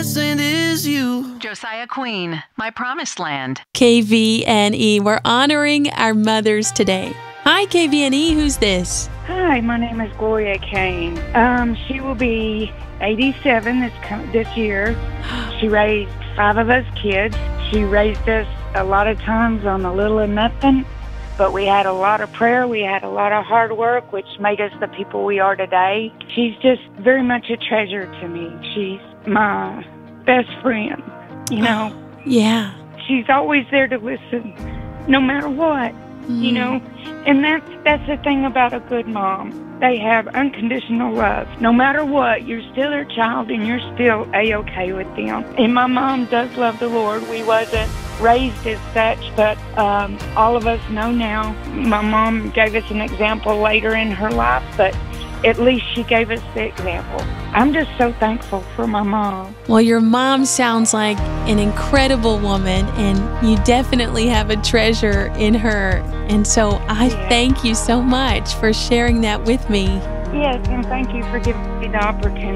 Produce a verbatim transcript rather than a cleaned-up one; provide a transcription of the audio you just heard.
blessing is you. Josiah Queen, My Promised Land. K V N E, we're honoring our mothers today. Hi, K V N E, who's this? Hi, my name is Gloria Kane. Um, she will be eighty-seven this this year. She raised five of us kids. She raised us a lot of times on a little or nothing, but we had a lot of prayer. We had a lot of hard work, which made us the people we are today. She's just very much a treasure to me. She's my best friend, you know. Yeah. She's always there to listen, no matter what, mm. you know. And that's that's the thing about a good mom. They have unconditional love. No matter what, you're still their child and you're still A-okay with them. And my mom does love the Lord. We wasn't raised as such, but um, all of us know now. My mom gave us an example later in her life, but at least she gave us the example. I'm just so thankful for my mom. Well, your mom sounds like an incredible woman, and you definitely have a treasure in her. And so I yeah. thank you so much for sharing that with me. Yes, and thank you for giving me the opportunity.